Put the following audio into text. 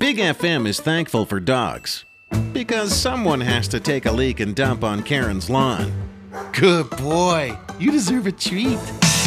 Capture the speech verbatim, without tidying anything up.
Big F M is thankful for dogs because someone has to take a leak and dump on Karen's lawn. Good boy. You deserve a treat.